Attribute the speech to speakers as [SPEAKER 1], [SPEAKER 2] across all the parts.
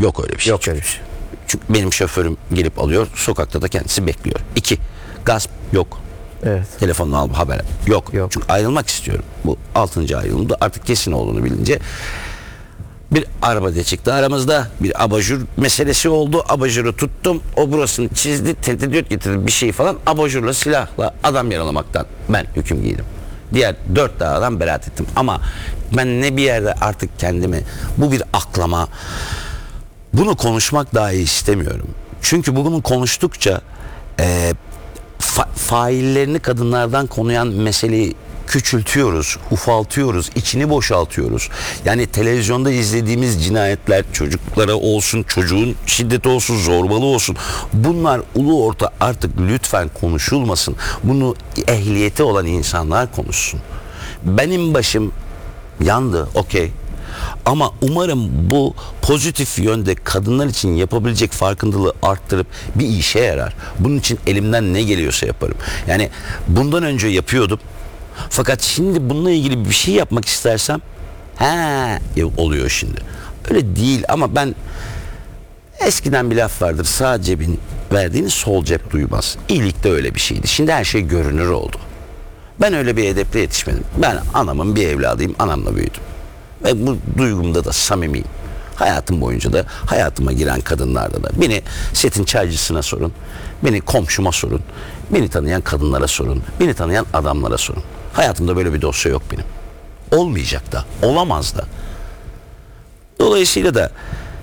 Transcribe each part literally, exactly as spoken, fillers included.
[SPEAKER 1] Yok öyle bir şey.
[SPEAKER 2] Yok öyle bir şey.
[SPEAKER 1] Çünkü benim şoförüm gelip alıyor. Sokakta da kendisi bekliyor. İki, gasp yok.
[SPEAKER 2] Evet.
[SPEAKER 1] Telefonla al haber. Yok.
[SPEAKER 2] Yok.
[SPEAKER 1] Çünkü ayrılmak istiyorum. Bu altıncı ayrılımda artık kesin olduğunu bilince bir araba da çıktı aramızda. Bir abajur meselesi oldu. Abajuru tuttum. O burasını çizdi. Tentidiyot getirdi bir şey falan. Abajurla silahla adam yaralamaktan ben hüküm giydim. Diğer dört tane adam beraat ettim. Ama ben ne bir yerde artık kendimi bu bir aklama bunu konuşmak dahi istemiyorum. Çünkü bunu konuştukça e, fa faillerini kadınlardan konuyan meseleyi küçültüyoruz, ufaltıyoruz, içini boşaltıyoruz. Yani televizyonda izlediğimiz cinayetler çocuklara olsun, çocuğun şiddeti olsun, zorbalığı olsun. Bunlar ulu orta artık lütfen konuşulmasın. Bunu ehliyeti olan insanlar konuşsun. Benim başım yandı, okey. Ama umarım bu pozitif yönde kadınlar için yapabilecek farkındalığı arttırıp bir işe yarar. Bunun için elimden ne geliyorsa yaparım. Yani bundan önce yapıyordum. Fakat şimdi bununla ilgili bir şey yapmak istersem he oluyor şimdi. Öyle değil ama ben eskiden bir laf vardır. Sağ cebin verdiğini sol cep duymaz. İyilik de öyle bir şeydi. Şimdi her şey görünür oldu. Ben öyle bir edeple yetişmedim. Ben anamın bir evladıyım. Anamla büyüdüm. Ve bu duygumda da samimiyim. Hayatım boyunca da hayatıma giren kadınlarda da. Beni setin çaycısına sorun. Beni komşuma sorun. Beni tanıyan kadınlara sorun. Beni tanıyan adamlara sorun. Hayatımda böyle bir dosya yok benim. Olmayacak da. Olamaz da. Dolayısıyla da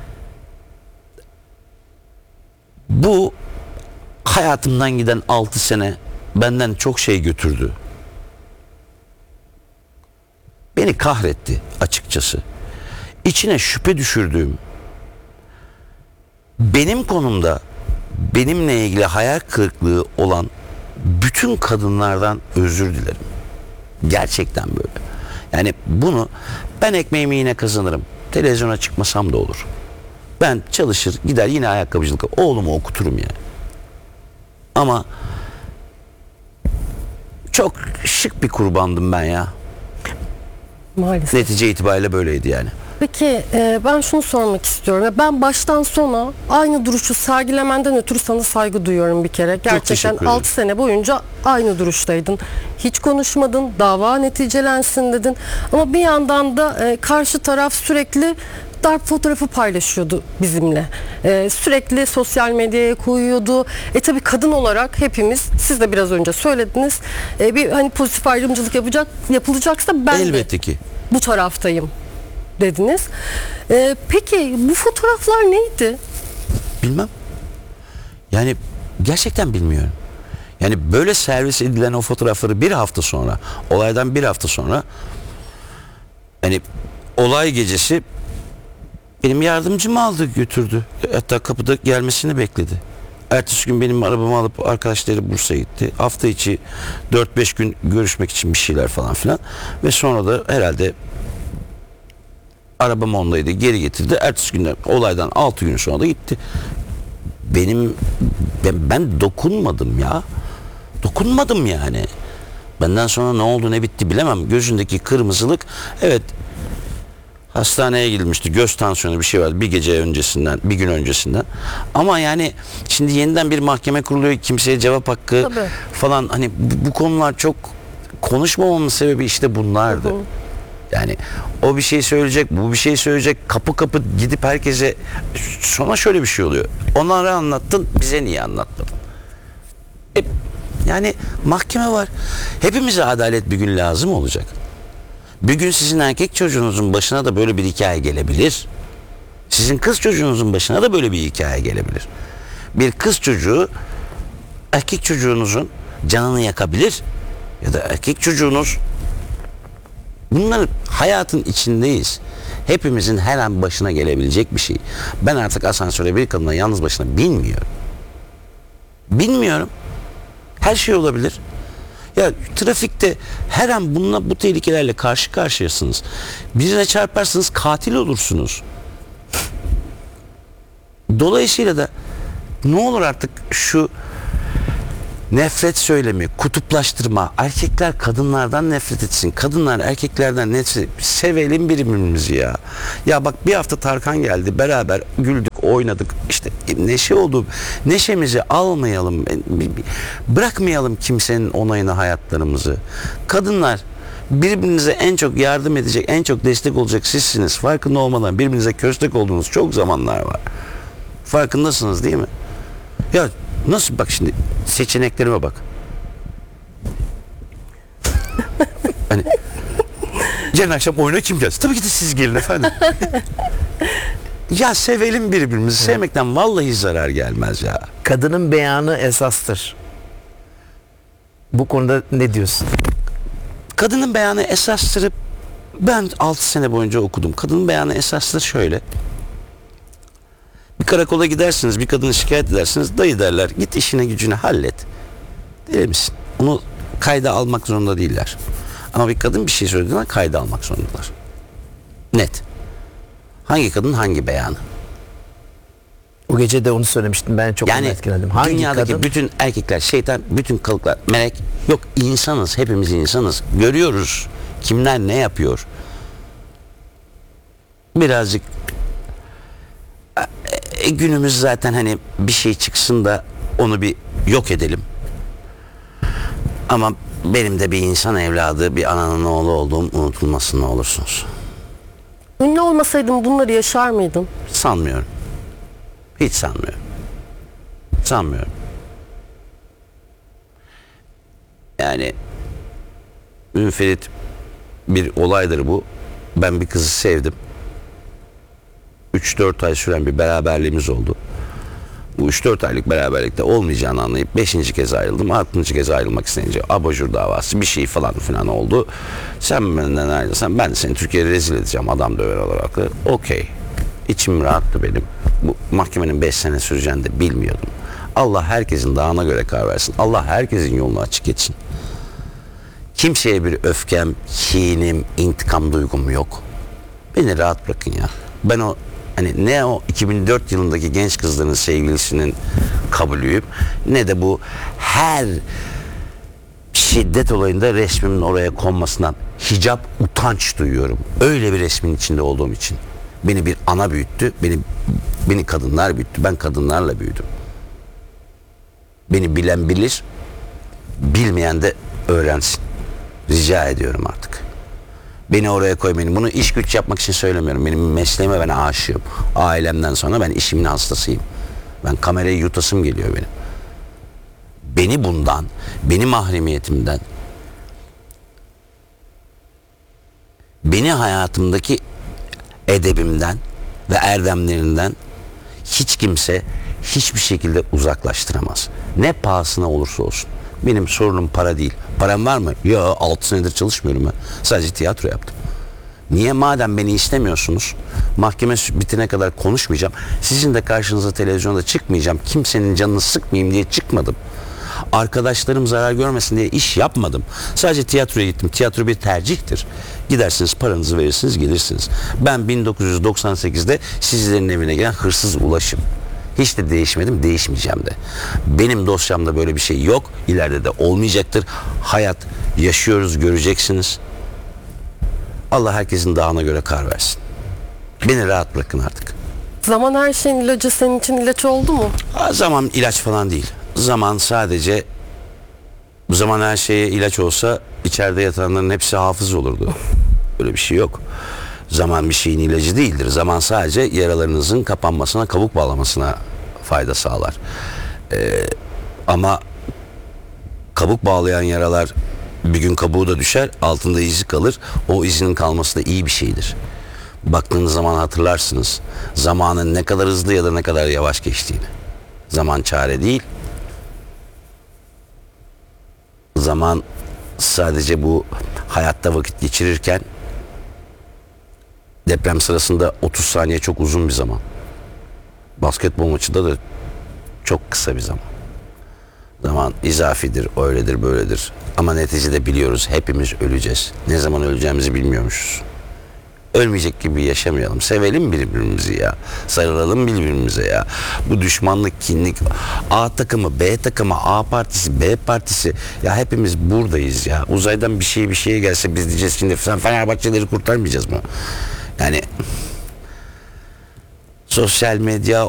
[SPEAKER 1] bu hayatımdan giden altı sene benden çok şey götürdü. Beni kahretti açıkçası. İçine şüphe düşürdüğüm, benim konumda benimle ilgili hayal kırıklığı olan bütün kadınlardan özür dilerim. Gerçekten böyle. Yani bunu ben ekmeğimi yine kazanırım. Televizyona çıkmasam da olur. Ben çalışır gider yine ayakkabıcılık oğlumu okuturum yani. Ama çok şık bir kurbandım ben ya.
[SPEAKER 3] Maalesef.
[SPEAKER 1] Netice itibariyle böyleydi yani.
[SPEAKER 3] Peki e, ben şunu sormak istiyorum. Ben baştan sona aynı duruşu sergilemenden ötürü sana saygı duyuyorum bir kere. Gerçekten
[SPEAKER 1] teşekkür ederim.
[SPEAKER 3] altı sene boyunca aynı duruştaydın. Hiç konuşmadın, dava neticelensin dedin. Ama bir yandan da e, karşı taraf sürekli darp fotoğrafı paylaşıyordu bizimle. Ee, sürekli sosyal medyaya koyuyordu. E tabii kadın olarak hepimiz, siz de biraz önce söylediniz. E, bir hani pozitif ayrımcılık yapacak yapılacaksa ben
[SPEAKER 1] Elbette
[SPEAKER 3] de
[SPEAKER 1] ki.
[SPEAKER 3] bu taraftayım dediniz. Ee, peki bu fotoğraflar neydi?
[SPEAKER 1] Bilmem. Yani gerçekten bilmiyorum. Yani böyle servis edilen o fotoğrafları bir hafta sonra, olaydan bir hafta sonra, yani olay gecesi benim yardımcım aldı götürdü. Hatta kapıda gelmesini bekledi. Ertesi gün benim arabamı alıp arkadaşları Bursa'ya gitti. Hafta içi dört beş gün görüşmek için bir şeyler falan filan. Ve sonra da herhalde arabam ondaydı, geri getirdi. Ertesi günden olaydan altı gün sonra da gitti. Benim ben, ben dokunmadım ya. Dokunmadım yani. Benden sonra ne oldu ne bitti bilemem. Gözündeki kırmızılık, evet, hastaneye gidilmişti. Göz tansiyonu bir şey vardı bir gece öncesinden, bir gün öncesinden. Ama yani şimdi yeniden bir mahkeme kuruluyor. Kimseye cevap hakkı
[SPEAKER 3] Tabii.
[SPEAKER 1] falan, hani bu, bu konular çok konuşmamamın sebebi işte bunlardı.
[SPEAKER 3] Hı hı.
[SPEAKER 1] Yani o bir şey söyleyecek, bu bir şey söyleyecek, kapı kapı gidip herkese, sonra şöyle bir şey oluyor. Onlara anlattın, bize niye anlatmadın? E, yani mahkeme var. Hepimize adalet bir gün lazım olacak. Bir gün sizin erkek çocuğunuzun başına da böyle bir hikaye gelebilir. Sizin kız çocuğunuzun başına da böyle bir hikaye gelebilir. Bir kız çocuğu erkek çocuğunuzun canını yakabilir. Ya da erkek çocuğunuz, bunların hayatın içindeyiz. Hepimizin her an başına gelebilecek bir şey. Ben artık asansöre bir kadına yalnız başına binmiyorum. Bilmiyorum. Her şey olabilir. Ya trafikte her an bununla, bu tehlikelerle karşı karşıyasınız. Birine çarparsınız, katil olursunuz. Dolayısıyla da ne olur artık şu nefret söylemi, kutuplaştırma, erkekler kadınlardan nefret etsin, kadınlar erkeklerden nefret etsin. Sevelim birbirimizi ya. Ya bak, bir hafta Tarkan geldi, beraber güldük. oynadık. İşte neşe oldu. Neşemizi almayalım. Bırakmayalım kimsenin onayına hayatlarımızı. Kadınlar, birbirinize en çok yardım edecek, en çok destek olacak sizsiniz. Farkında olmadan birbirinize köstek olduğunuz çok zamanlar var. Farkındasınız değil mi? Ya nasıl, bak şimdi seçeneklerime bak. Hani yarın akşam oyuna kim gelsin? Tabii ki de siz gelin efendim. Ya sevelim birbirimizi. Sevmekten vallahi zarar gelmez ya.
[SPEAKER 2] Kadının beyanı esastır. Bu konuda ne diyorsun?
[SPEAKER 1] Kadının beyanı esastır. Ben altı sene boyunca okudum. Kadının beyanı esastır şöyle. Bir karakola gidersiniz, bir kadını şikayet edersiniz. Dayı derler, git işine gücüne hallet. Değil misin? Onu kayda almak zorunda değiller. Ama bir kadın bir şey söylediğinde kayda almak zorundalar. Net. Hangi kadın hangi beyanı?
[SPEAKER 2] O gece de onu söylemiştim. Ben çok
[SPEAKER 1] Yani
[SPEAKER 2] etkilendim. Hangi
[SPEAKER 1] dünyadaki
[SPEAKER 2] kadın?
[SPEAKER 1] bütün erkekler şeytan, bütün kalıplar melek. Yok, insanız, hepimiz insanız. Görüyoruz kimler ne yapıyor. Birazcık e, günümüz zaten hani bir şey çıksın da onu bir yok edelim. Ama benim de bir insan evladı, bir ananın oğlu olduğum unutulmasın ne olursunuz.
[SPEAKER 3] Ünlü olmasaydın bunları yaşar mıydın?
[SPEAKER 1] Sanmıyorum. Hiç sanmıyorum. Sanmıyorum. Yani münferit bir olaydır bu. Ben bir kızı sevdim. üç dört ay süren bir beraberliğimiz oldu. Bu üç dört aylık beraberlikte olmayacağını anlayıp beşinci kez ayrıldım. altıncı kez ayrılmak isteyince abajur davası bir şey falan filan oldu. Sen benden ayrılsan ben de seni Türkiye'ye rezil edeceğim adam döver olarak da. Okey. İçim rahattı benim. Bu mahkemenin beş sene süreceğini de bilmiyordum. Allah herkesin dağına göre karar versin. Allah herkesin yolunu açık etsin. Kimseye bir öfkem, kinim, intikam duygum yok. Beni rahat bırakın ya. Ben o hani ne o iki bin dört yılındaki genç kızların sevgilisinin kabulüyüm, ne de bu her şiddet olayında resmimin oraya konmasından hicap, utanç duyuyorum. Öyle bir resmin içinde olduğum için. Beni bir ana büyüttü, beni beni kadınlar büyüttü. Ben kadınlarla büyüdüm. Beni bilen bilir, bilmeyen de öğrensin. Rica ediyorum artık. Beni oraya koymayın. Bunu iş güç yapmak için söylemiyorum. Benim mesleğime ben aşığım. Ailemden sonra ben işimin hastasıyım. Ben kamerayı yutasım geliyor benim. Beni bundan, beni mahremiyetimden, beni hayatımdaki edebimden ve erdemlerinden hiç kimse hiçbir şekilde uzaklaştıramaz. Ne pahasına olursa olsun. Benim sorunum para değil. Param var mı? Ya altı senedir çalışmıyorum ben. Sadece tiyatro yaptım. Niye? Madem beni istemiyorsunuz, mahkeme bitene kadar konuşmayacağım. Sizin de karşınıza televizyonda çıkmayacağım. Kimsenin canını sıkmayayım diye çıkmadım. Arkadaşlarım zarar görmesin diye iş yapmadım. Sadece tiyatroya gittim. Tiyatro bir tercihtir. Gidersiniz, paranızı verirsiniz, gelirsiniz. Ben bin dokuz yüz doksan sekizde sizlerin evine gelen hırsız Ulaş'ım. Hiç de değişmedim, değişmeyeceğim de. Benim dosyamda böyle bir şey yok. İleride de olmayacaktır. Hayat yaşıyoruz, göreceksiniz. Allah herkesin dağına göre karar versin. Beni rahat bırakın artık.
[SPEAKER 3] Zaman her şeyin ilacı senin için ilaç oldu mu?
[SPEAKER 1] Ha, zaman ilaç falan değil. Zaman sadece, bu zaman her şeye ilaç olsa içeride yatanların hepsi hafız olurdu. Öyle bir şey yok. Zaman bir şeyin ilacı değildir. Zaman sadece yaralarınızın kapanmasına, kabuk bağlamasına fayda sağlar. Ee, ama kabuk bağlayan yaralar bir gün kabuğu da düşer, altında izi kalır. O izinin kalması da iyi bir şeydir. Baktığınız zaman hatırlarsınız. Zamanın ne kadar hızlı ya da ne kadar yavaş geçtiğini. Zaman çare değil. Zaman sadece bu hayatta vakit geçirirken, deprem sırasında otuz saniye çok uzun bir zaman. Basketbol maçında da çok kısa bir zaman. Zaman izafidir, öyledir, böyledir. Ama neticede biliyoruz, hepimiz öleceğiz. Ne zaman öleceğimizi bilmiyormuşuz. Ölmeyecek gibi yaşamayalım. Sevelim birbirimizi ya. Sarılalım birbirimize ya. Bu düşmanlık, kinlik, A takımı, B takımı, A partisi, B partisi. Ya hepimiz buradayız ya. Uzaydan bir şey bir şeye gelse biz diyeceğiz şimdi sen Fenerbahçeleri kurtarmayacağız mı? Yani sosyal medya